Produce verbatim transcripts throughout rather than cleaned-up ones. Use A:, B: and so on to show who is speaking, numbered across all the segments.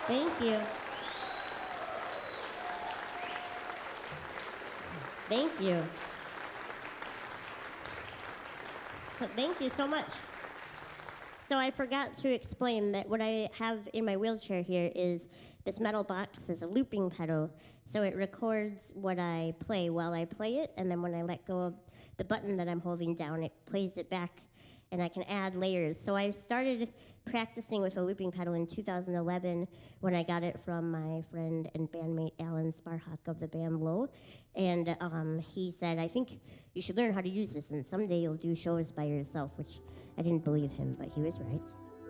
A: Thank you. Thank you. So, thank you so much. So I forgot to explain that what I have in my wheelchair here is this metal box is a looping pedal, so it records what I play while I play it, and then when I let go of the button that I'm holding down, it plays it back, and I can add layers. So I started practicing with a looping pedal in two thousand eleven when I got it from my friend and bandmate Alan Sparhawk of the band Low, and um, he said, I think you should learn how to use this, and someday you'll do shows by yourself, which I didn't believe him, but he was right.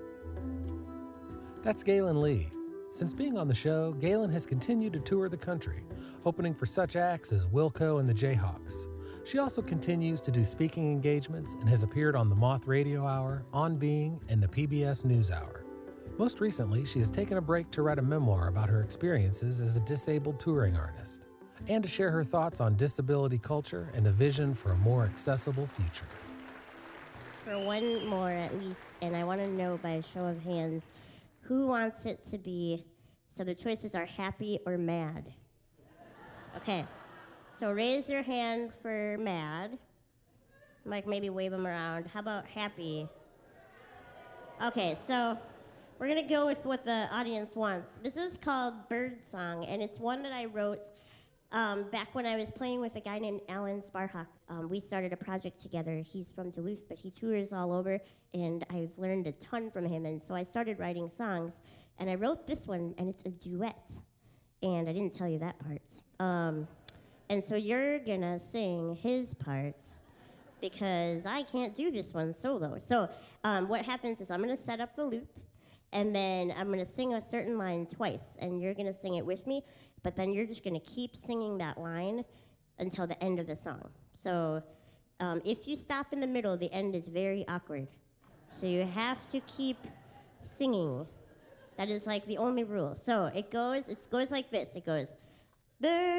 B: That's Galen Lee. Since being on the show, Galen has continued to tour the country, opening for such acts as Wilco and the Jayhawks. She also continues to do speaking engagements and has appeared on the Moth Radio Hour, On Being, and the P B S NewsHour. Most recently, she has taken a break to write a memoir about her experiences as a disabled touring artist, and to share her thoughts on disability culture and a vision for a more accessible future.
A: For one more at least, and I want to know by a show of hands, who wants it to be, so the choices are happy or mad? Okay, so raise your hand for mad. Like maybe wave them around. How about happy? Okay, so we're gonna go with what the audience wants. This is called Bird Song, and it's one that I wrote Um, back when I was playing with a guy named Alan Sparhawk. Um, we started a project together. He's from Duluth, but he tours all over, and I've learned a ton from him, and so I started writing songs, and I wrote this one, and it's a duet, and I didn't tell you that part. Um, and so you're gonna sing his parts, because I can't do this one solo. So um, what happens is I'm gonna set up the loop, and then I'm gonna sing a certain line twice, and you're gonna sing it with me, but then you're just gonna keep singing that line until the end of the song. So um, if you stop in the middle, the end is very awkward. So you have to keep singing. That is like the only rule. So it goes, it goes like this. It goes, bird.